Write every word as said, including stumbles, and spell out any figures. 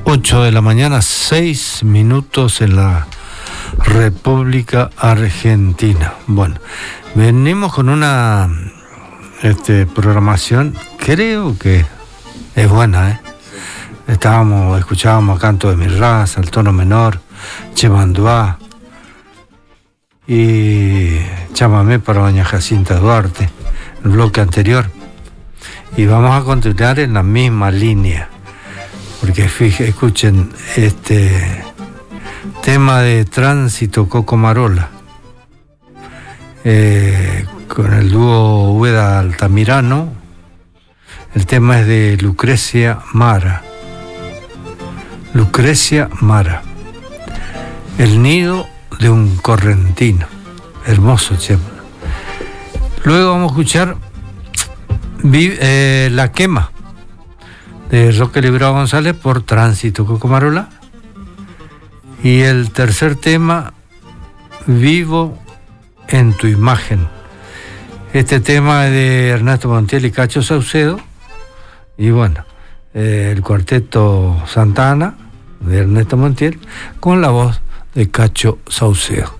ocho de la mañana, seis minutos en la República Argentina. Bueno, venimos con una este, programación, creo que es buena, ¿eh? Estábamos, escuchábamos Canto de mi raza, el tono menor, Chemanduá y Chamamé para doña Jacinta Duarte, el bloque anterior. Y vamos a continuar en la misma línea, porque fíjense, escuchen este tema de Tránsito Cocomarola, eh, con el dúo Ueda Altamirano. El tema es de Lucrecia Mara. Lucrecia Mara, El nido de un correntino. Hermoso tema. Luego vamos a escuchar eh, La Quema de Roque Librado González por Tránsito Cocomarola. Y el tercer tema, Vivo en tu imagen. Este tema es de Ernesto Montiel y Cacho Saucedo. Y bueno, eh, el cuarteto Santa Ana de Ernesto Montiel con la voz de Cacho Saucedo.